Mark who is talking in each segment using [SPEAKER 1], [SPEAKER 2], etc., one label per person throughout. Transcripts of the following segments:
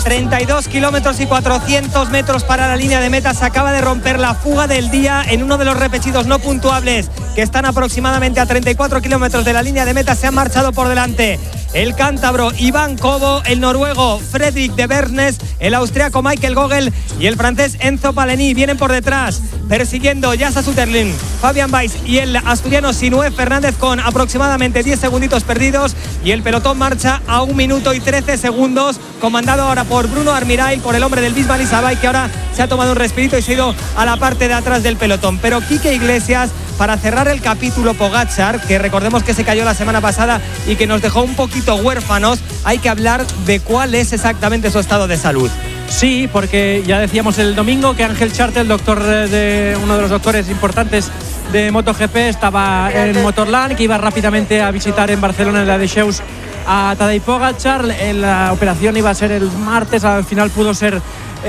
[SPEAKER 1] 32 kilómetros y 400 metros para la línea de meta. Se acaba de romper la fuga del día en uno de los repetidos no puntuables que están aproximadamente a 34 kilómetros de la línea de meta. Se han marchado por delante el cántabro Iván Cobo, el noruego Fredrik de Bernes, el austriaco Michael Gogel y el francés Enzo Palení. Vienen por detrás persiguiendo Jasa Sutterling, Fabian Weiss y el asturiano Sinué Fernández con aproximadamente 10 segunditos perdidos, y el pelotón marcha a 1 minuto y 13 segundos, comandado ahora por Bruno Armirail, por el hombre del Bisbal Isabay, que ahora se ha tomado un respirito y se ha ido a la parte de atrás del pelotón. Pero Quique Iglesias, para cerrar el capítulo Pogačar, que recordemos que se cayó la semana pasada y que nos dejó un poquito huérfanos, hay que hablar de cuál es exactamente su estado de salud.
[SPEAKER 2] Sí, porque ya decíamos el domingo que Ángel Charte, uno de los doctores importantes de MotoGP, estaba en Motorland, que iba rápidamente a visitar en Barcelona, en la de Shows, a Tadej Pogačar. La operación iba a ser el martes, al final pudo ser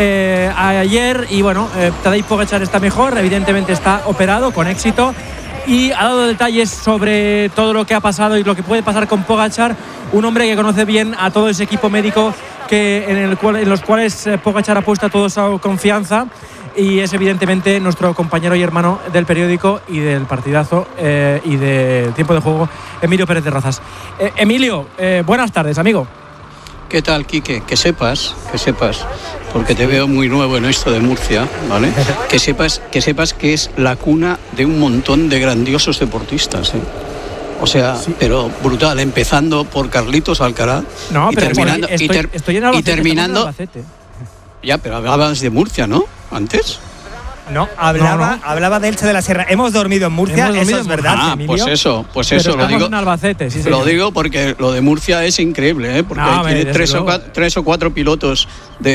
[SPEAKER 2] ayer, y bueno, Tadej Pogačar está mejor, evidentemente está operado con éxito, y ha dado detalles sobre todo lo que ha pasado y lo que puede pasar con Pogačar, un hombre que conoce bien a todo ese equipo médico en los cuales Pogačar ha puesto toda su confianza, y es evidentemente nuestro compañero y hermano del periódico y del partidazo y del tiempo de juego, Emilio Pérez de Rozas. Emilio, buenas tardes, amigo.
[SPEAKER 3] ¿Qué tal, Quique? Que sepas, porque te veo muy nuevo en esto de Murcia, ¿vale? que sepas que es la cuna de un montón de grandiosos deportistas, ¿eh? O sea, sí, pero brutal, empezando por Carlitos Alcaraz,
[SPEAKER 2] no,
[SPEAKER 3] y
[SPEAKER 2] pero
[SPEAKER 3] terminando,
[SPEAKER 2] estoy en Albacete,
[SPEAKER 3] y terminando. Ya, pero hablabas de Murcia, ¿no? Antes.
[SPEAKER 1] No, hablaba de Elche de la Sierra. Hemos dormido en Murcia, eso es verdad, Emilio.
[SPEAKER 3] Pues eso lo digo.
[SPEAKER 2] En Albacete, sí,
[SPEAKER 3] lo digo porque lo de Murcia es increíble, ¿eh? Porque tiene tres o cuatro pilotos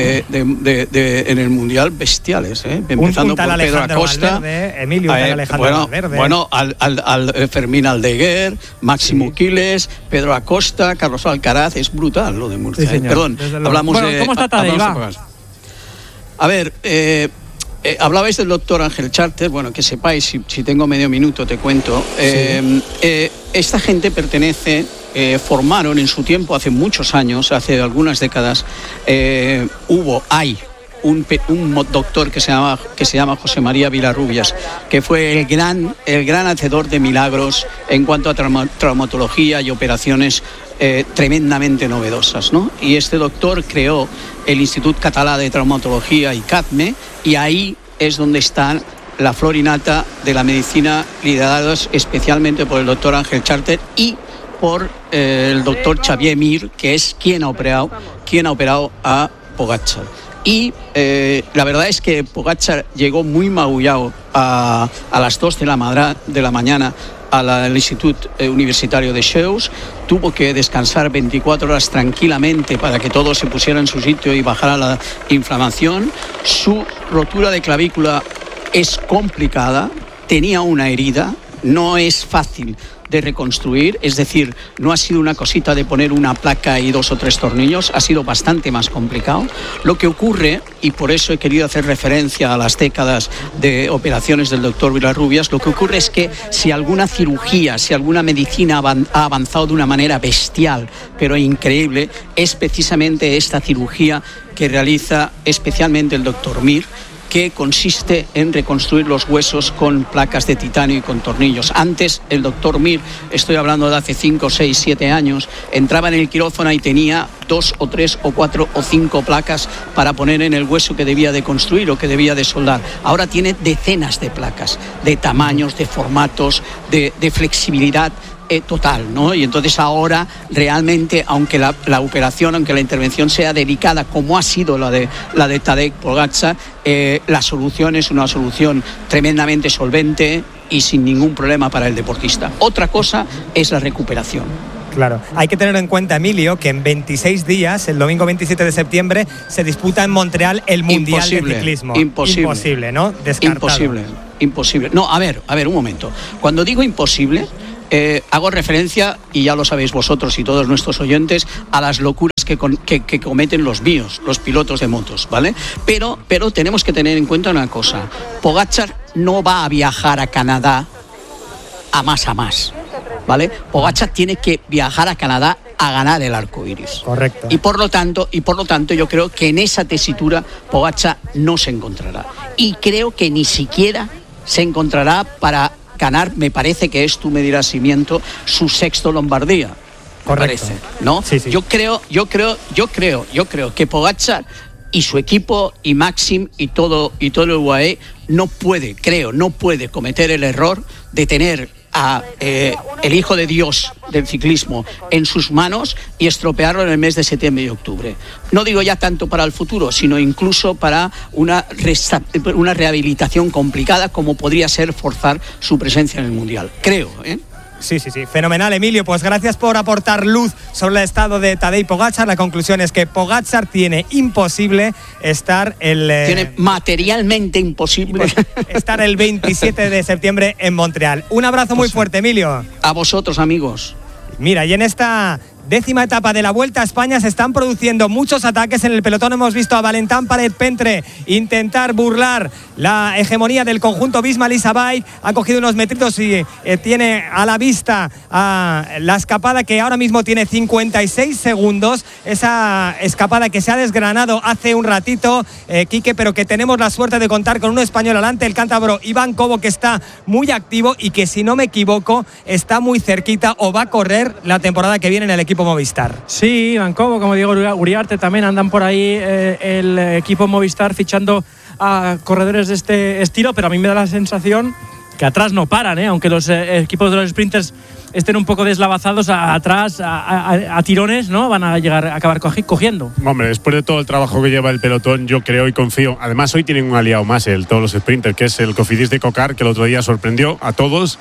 [SPEAKER 3] en el Mundial bestiales, ¿eh? Empezando por Pedro Acosta,
[SPEAKER 1] Emilio Alejandro Valverde.
[SPEAKER 3] Bueno, al Fermín Aldeguer, Máximo Quiles, Pedro Acosta, Carlos Alcaraz. Es brutal lo de Murcia.
[SPEAKER 2] Sí,
[SPEAKER 3] Perdón, hablamos de.
[SPEAKER 2] ¿Cómo está Tadej?
[SPEAKER 3] A ver, hablabais del doctor Ángel Charte. Bueno, que sepáis, si tengo medio minuto te cuento. Sí. Esta gente formaron en su tiempo, hace muchos años, hace algunas décadas, hay un doctor que se llama José María Vilarrubias, que fue el gran hacedor de milagros en cuanto a traumatología y operaciones tremendamente novedosas, ¿no? Y este doctor creó el Institut Català de Traumatología, ICATME, y ahí es donde está la flor y nata de la medicina, liderados especialmente por el doctor Ángel Charte y por el doctor Xavier Mir, que es quien ha operado a Pogačar. Y la verdad es que Pogačar llegó muy magullado a las 2 de la mañana al Instituto Universitario de Shows. Tuvo que descansar 24 horas tranquilamente para que todo se pusiera en su sitio y bajara la inflamación. Su rotura de clavícula es complicada, tenía una herida, no es fácil de reconstruir, es decir, no ha sido una cosita de poner una placa y 2 o 3 tornillos, ha sido bastante más complicado. Lo que ocurre, y por eso he querido hacer referencia a las décadas de operaciones del doctor Vilarrubias, lo que ocurre es que si alguna cirugía, si alguna medicina ha avanzado de una manera bestial, pero increíble, es precisamente esta cirugía que realiza especialmente el doctor Mir, que consiste en reconstruir los huesos con placas de titanio y con tornillos. Antes, el doctor Mir, estoy hablando de hace 5, 6, 7 años, entraba en el quirófano y tenía 2 o 3 o 4 o 5 placas para poner en el hueso que debía de construir o que debía de soldar. Ahora tiene decenas de placas, de tamaños, de formatos, de flexibilidad total, ¿no? Y entonces ahora realmente, aunque la operación, aunque la intervención sea delicada, como ha sido la de Tadej Pogačar, la solución es una solución tremendamente solvente y sin ningún problema para el deportista. Otra cosa es la recuperación.
[SPEAKER 1] Claro, hay que tener en cuenta, Emilio, que en 26 días, el domingo 27 de septiembre, se disputa en Montreal el Mundial de Ciclismo. Imposible, ¿no? Descartado.
[SPEAKER 3] Imposible. No, a ver, un momento. Cuando digo imposible, hago referencia, y ya lo sabéis vosotros y todos nuestros oyentes, a las locuras que cometen los pilotos de motos, ¿vale? Pero tenemos que tener en cuenta una cosa. Pogačar no va a viajar a Canadá a más, ¿vale? Pogačar tiene que viajar a Canadá a ganar el arco iris.
[SPEAKER 1] Correcto.
[SPEAKER 3] Y por lo tanto, yo creo que en esa tesitura Pogačar no se encontrará. Y creo que ni siquiera se encontrará para ganar, me parece que es, tú me dirás, Simiento, su sexto Lombardía.
[SPEAKER 1] Correcto.
[SPEAKER 3] Parece, ¿no?
[SPEAKER 1] Sí.
[SPEAKER 3] Yo creo que Pogačar y su equipo y Maxim y todo el UAE no puede cometer el error de tener a el hijo de Dios del ciclismo en sus manos y estropearlo en el mes de septiembre y octubre. No digo ya tanto para el futuro, sino incluso para una rehabilitación complicada como podría ser forzar su presencia en el Mundial. Creo, ¿eh?
[SPEAKER 1] Sí, fenomenal, Emilio. Pues gracias por aportar luz sobre el estado de Tadej Pogačar. La conclusión es que Pogačar tiene imposible estar
[SPEAKER 3] tiene materialmente imposible
[SPEAKER 1] estar el 27 de septiembre en Montreal. Un abrazo muy fuerte, Emilio.
[SPEAKER 3] A vosotros, amigos.
[SPEAKER 1] Mira, y en esta 10ª etapa de la Vuelta a España se están produciendo muchos ataques en el pelotón. Hemos visto a Valentán Paret-Pentre intentar burlar la hegemonía del conjunto Visma-Lease-a-Bike. Ha cogido unos metritos y tiene a la vista la escapada, que ahora mismo tiene 56 segundos. Esa escapada que se ha desgranado hace un ratito, Quique, pero que tenemos la suerte de contar con un español adelante, el cántabro Iván Cobo, que está muy activo y que, si no me equivoco, está muy cerquita o va a correr la temporada que viene en el equipo Movistar.
[SPEAKER 2] Sí, Iván Cobo, como Diego Uriarte, también andan por ahí el equipo Movistar fichando a corredores de este estilo, pero a mí me da la sensación que atrás no paran, aunque los equipos de los sprinters estén un poco deslavazados, atrás a tirones, ¿no? Van a llegar a acabar cogiendo.
[SPEAKER 4] Hombre, después de todo el trabajo que lleva el pelotón, yo creo y confío. Además, hoy tienen un aliado más, todos los sprinters, que es el Cofidis de Cocar, que el otro día sorprendió a todos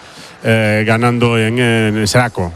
[SPEAKER 4] ganando en Seraco.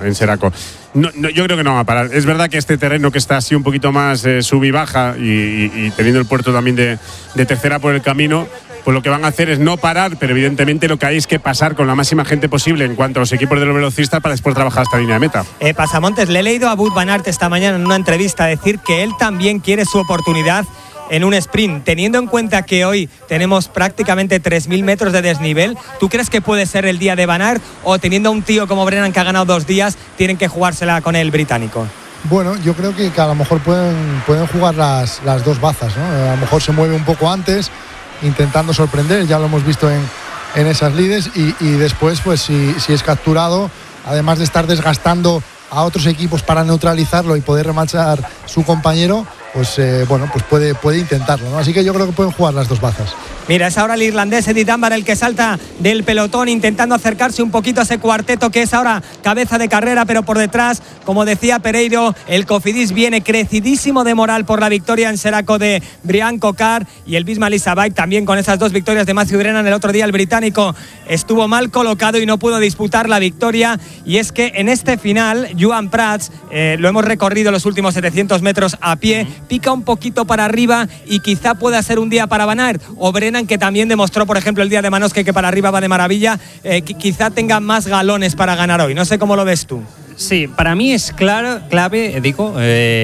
[SPEAKER 4] No, yo creo que no va a parar. Es verdad que este terreno que está así un poquito más sub y baja y teniendo el puerto también de tercera por el camino, pues lo que van a hacer es no parar, pero evidentemente lo que hay es que pasar con la máxima gente posible en cuanto a los equipos de los velocistas para después trabajar hasta la línea de meta.
[SPEAKER 1] Pasamontes, le he leído a Wout van Aert esta mañana en una entrevista decir que él también quiere su oportunidad en un sprint, teniendo en cuenta que hoy tenemos prácticamente 3.000 metros de desnivel. ¿Tú crees que puede ser el día de Van Aert, o teniendo a un tío como Brennan que ha ganado 2 días, tienen que jugársela con el británico?
[SPEAKER 5] Bueno, yo creo que a lo mejor pueden jugar las dos bazas, ¿no? A lo mejor se mueve un poco antes, intentando sorprender, ya lo hemos visto en esas lides, y después, pues si es capturado, además de estar desgastando a otros equipos para neutralizarlo y poder remarchar su compañero, pues puede intentarlo, ¿no? Así que yo creo que pueden jugar las dos bazas.
[SPEAKER 1] Mira, es ahora el irlandés Eddie Dunbar el que salta del pelotón, intentando acercarse un poquito a ese cuarteto que es ahora cabeza de carrera, pero por detrás, como decía Pereiro, el Cofidis viene crecidísimo de moral por la victoria en Seraco de Brian Cocar, y el Visma-Lease-a-Bike también con esas 2 victorias de Matthew Brennan. El otro día el británico estuvo mal colocado y no pudo disputar la victoria, y es que en este final Joan Prats, lo hemos recorrido los últimos 700 metros a pie, pica un poquito para arriba y quizá pueda ser un día para Van Aert o Brennan, que también demostró, por ejemplo, el día de Manosque que para arriba va de maravilla. Quizá tenga más galones para ganar hoy. No sé cómo lo ves tú.
[SPEAKER 6] Sí, para mí es clave, Dico,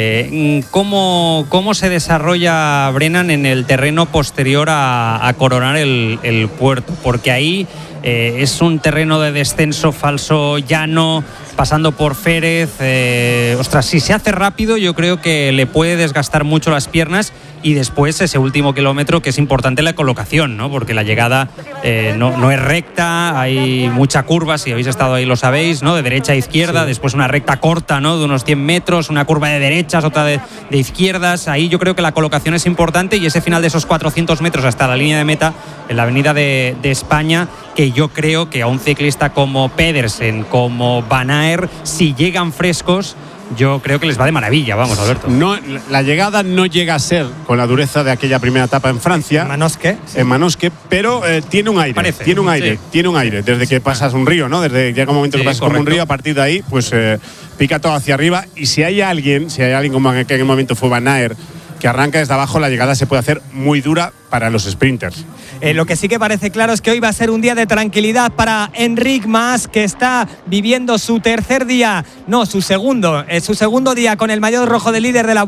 [SPEAKER 6] cómo se desarrolla Brennan en el terreno posterior a coronar el puerto, porque ahí es un terreno de descenso falso, llano, pasando por Férez. Si se hace rápido, yo creo que le puede desgastar mucho las piernas, y después ese último kilómetro, que es importante la colocación, ¿no? Porque la llegada no es recta, hay mucha curva, si habéis estado ahí lo sabéis, ¿no? De derecha a izquierda, sí. Después una recta corta, ¿no? De unos 100 metros, una curva de derechas, otra de izquierdas. Ahí yo creo que la colocación es importante, y ese final de esos 400 metros hasta la línea de meta en la avenida de España, que yo creo que a un ciclista como Pedersen, como Van Aert, si llegan frescos, yo creo que les va de maravilla, vamos, Alberto.
[SPEAKER 4] No, la llegada no llega a ser con la dureza de aquella primera etapa en Francia. En Manosque, pero tiene un aire.
[SPEAKER 6] Parece,
[SPEAKER 4] tiene un aire. Desde que pasas un río, ¿no? Desde que llega un momento que pasas como un río, a partir de ahí, pues pica todo hacia arriba. Y si hay alguien como en aquel momento fue Van Aert, que arranca desde abajo, la llegada se puede hacer muy dura para los sprinters.
[SPEAKER 1] Lo que sí que parece claro es que hoy va a ser un día de tranquilidad para Enric Mas, que está viviendo su segundo día con el maillot rojo de líder de la